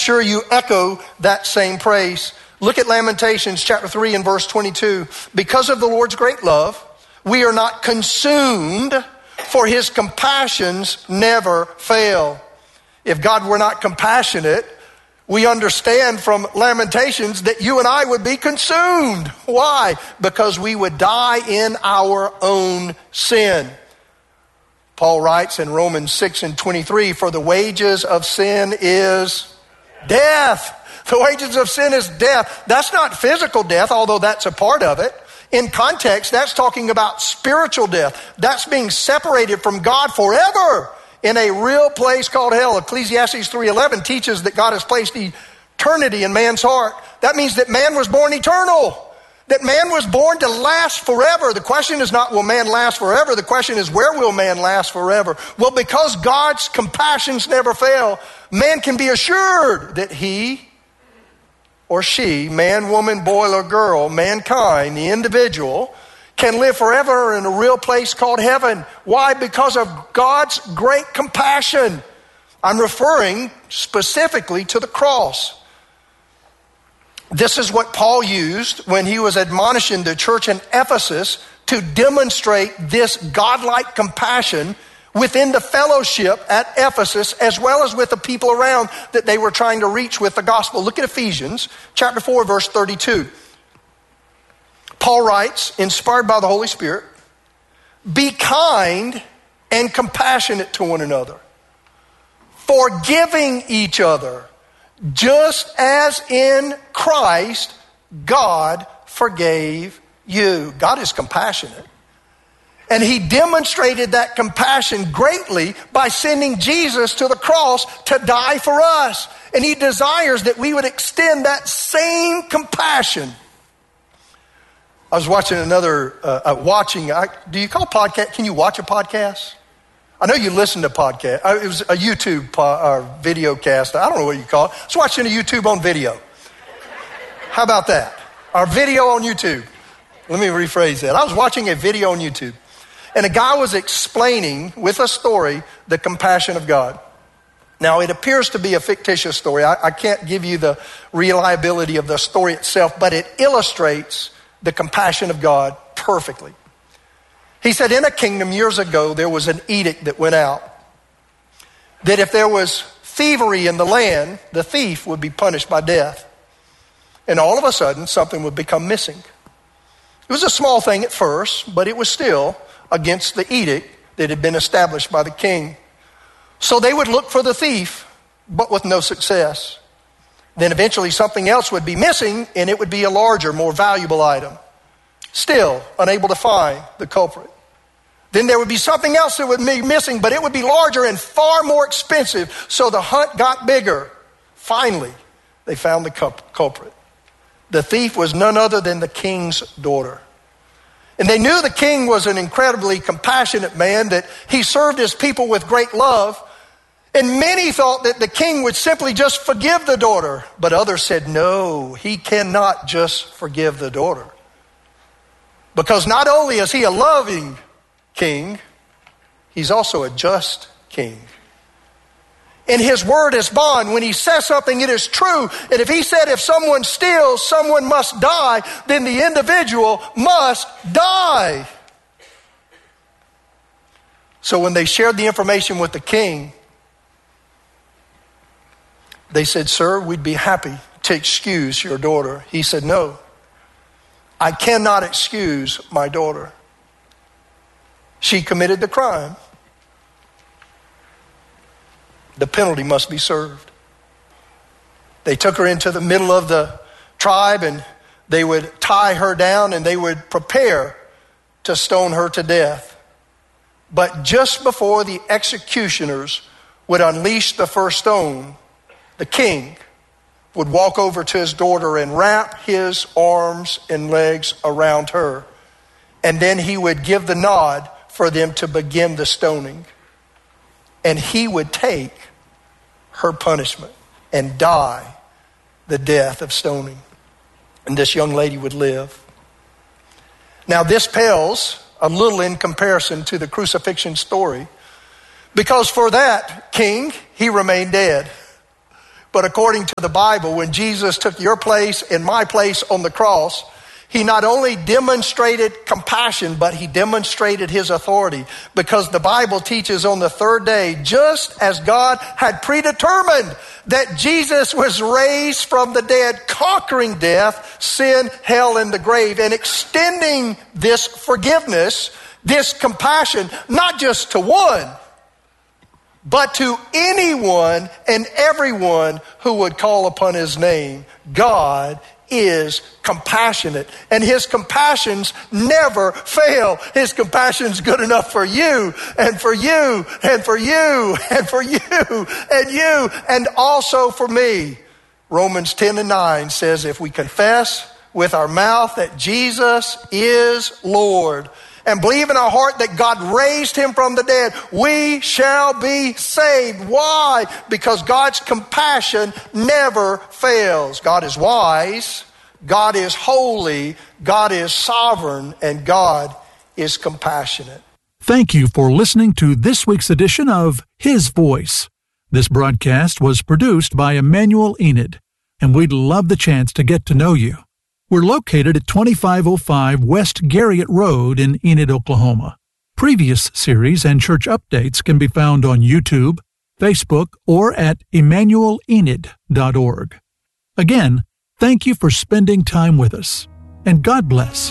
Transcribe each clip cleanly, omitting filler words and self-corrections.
sure you echo that same praise. Look at Lamentations chapter 3 and verse 22. Because of the Lord's great love, we are not consumed, for his compassions never fail. If God were not compassionate, we understand from Lamentations that you and I would be consumed. Why? Because we would die in our own sin. Paul writes in Romans 6 and 23, for the wages of sin is death. The wages of sin is death. That's not physical death, although that's a part of it. In context, that's talking about spiritual death. That's being separated from God forever in a real place called hell. Ecclesiastes 3:11 teaches that God has placed eternity in man's heart. That means that man was born eternal. That man was born to last forever. The question is not, will man last forever? The question is, where will man last forever? Well, because God's compassions never fail, man can be assured that he or she, man, woman, boy, or girl, mankind, the individual, can live forever in a real place called heaven. Why? Because of God's great compassion. I'm referring specifically to the cross. This is what Paul used when he was admonishing the church in Ephesus to demonstrate this godlike compassion within the fellowship at Ephesus, as well as with the people around that they were trying to reach with the gospel. Look at Ephesians chapter 4, verse 32. Paul writes, inspired by the Holy Spirit, be kind and compassionate to one another, forgiving each other, just as in Christ God forgave you. God is compassionate. And he demonstrated that compassion greatly by sending Jesus to the cross to die for us. And he desires that we would extend that same compassion. I was watching do you call podcast? Can you watch a podcast? I know you listen to podcasts. It was a YouTube video cast. I don't know what you call it. I was watching a YouTube on video. How about that? Our video on YouTube. Let me rephrase that. I was watching a video on YouTube. And a guy was explaining with a story the compassion of God. Now, it appears to be a fictitious story. I can't give you the reliability of the story itself, but it illustrates the compassion of God perfectly. He said in a kingdom years ago, there was an edict that went out that if there was thievery in the land, the thief would be punished by death. And all of a sudden, something would become missing. It was a small thing at first, but it was still against the edict that had been established by the king. So they would look for the thief, but with no success. Then eventually something else would be missing, and it would be a larger, more valuable item. Still unable to find the culprit. Then there would be something else that would be missing, but it would be larger and far more expensive. So the hunt got bigger. Finally, they found the culprit. The thief was none other than the king's daughter. And they knew the king was an incredibly compassionate man, that he served his people with great love. And many thought that the king would simply just forgive the daughter. But others said, no, he cannot just forgive the daughter. Because not only is he a loving king, he's also a just king. And his word is bond. When he says something, it is true. And if he said if someone steals, someone must die, then the individual must die. So when they shared the information with the king, they said, sir, we'd be happy to excuse your daughter. He said, no, I cannot excuse my daughter. She committed the crime. The penalty must be served. They took her into the middle of the tribe, and they would tie her down, and they would prepare to stone her to death. But just before the executioners would unleash the first stone, the king would walk over to his daughter and wrap his arms and legs around her. And then he would give the nod for them to begin the stoning. And he would take her punishment and die the death of stoning. And this young lady would live. Now this pales a little in comparison to the crucifixion story, because for that king, he remained dead. But according to the Bible, when Jesus took your place and my place on the cross, he not only demonstrated compassion, but he demonstrated his authority. Because the Bible teaches on the third day, just as God had predetermined that Jesus was raised from the dead, conquering death, sin, hell, and the grave, and extending this forgiveness, this compassion, not just to one, but to anyone and everyone who would call upon his name. God is compassionate, and his compassions never fail. His compassion's good enough for you and for you and for you and for you and you and also for me. Romans 10:9 says, if we confess with our mouth that Jesus is Lord and believe in our heart that God raised him from the dead, we shall be saved. Why? Because God's compassion never fails. God is wise, God is holy, God is sovereign, and God is compassionate. Thank you for listening to this week's edition of His Voice. This broadcast was produced by Emmanuel Enid, and we'd love the chance to get to know you. We're located at 2505 West Garriott Road in Enid, Oklahoma. Previous series and church updates can be found on YouTube, Facebook, or at emmanuelenid.org. Again, thank you for spending time with us, and God bless.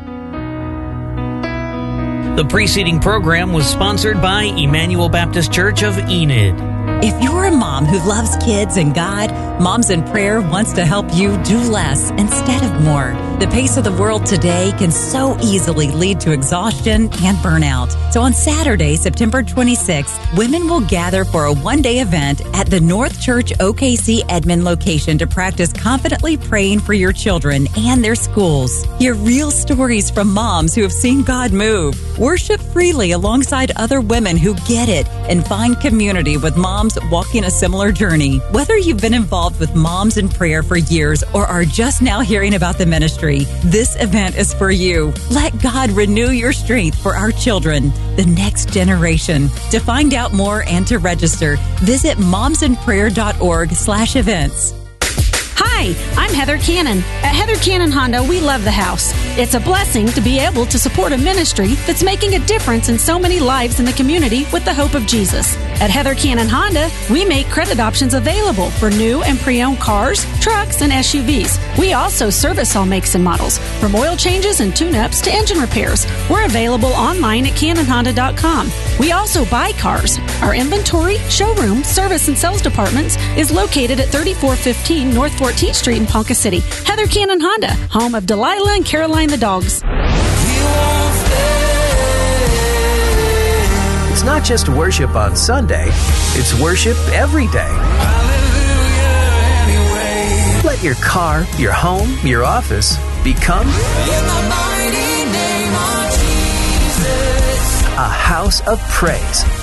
The preceding program was sponsored by Emmanuel Baptist Church of Enid. If you're a mom who loves kids and God, Moms in Prayer wants to help you do less instead of more. The pace of the world today can so easily lead to exhaustion and burnout. So on Saturday, September 26th, women will gather for a one-day event at the North Church OKC Edmond location to practice confidently praying for your children and their schools. Hear real stories from moms who have seen God move. Worship freely alongside other women who get it and find community with moms walking a similar journey. Whether you've been involved with Moms in Prayer for years or are just now hearing about the ministry, this event is for you. Let God renew your strength for our children, the next generation. To find out more and to register, visit momsinprayer.org/events. Hi, I'm Heather Cannon. At Heather Cannon Honda, we love the house. It's a blessing to be able to support a ministry that's making a difference in so many lives in the community with the hope of Jesus. At Heather Cannon Honda, we make credit options available for new and pre-owned cars, trucks, and SUVs. We also service all makes and models, from oil changes and tune-ups to engine repairs. We're available online at CannonHonda.com. We also buy cars. Our inventory, showroom, service, and sales departments is located at 3415 North 14th Street in Ponca City. Heather Cannon Honda, home of Delilah and Caroline the dogs. It's not just worship on Sunday, it's worship every day. Let your car, your home, your office become a house of praise.